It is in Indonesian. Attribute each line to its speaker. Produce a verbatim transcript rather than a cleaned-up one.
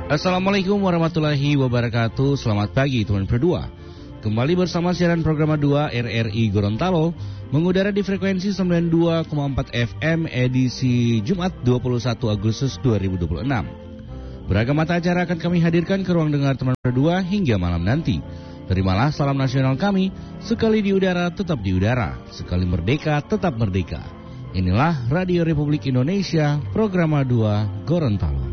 Speaker 1: Assalamualaikum warahmatullahi wabarakatuh. Selamat pagi teman berdua. Kembali bersama siaran program dua R R I Gorontalo mengudara di frekuensi sembilan puluh dua koma empat F M edisi Jumat dua puluh satu Agustus dua ribu dua puluh enam. Beragam mata acara akan kami hadirkan ke ruang dengar teman berdua hingga malam nanti. Terimalah salam nasional kami, sekali di udara tetap di udara, sekali merdeka tetap merdeka. Inilah Radio Republik Indonesia, program dua Gorontalo.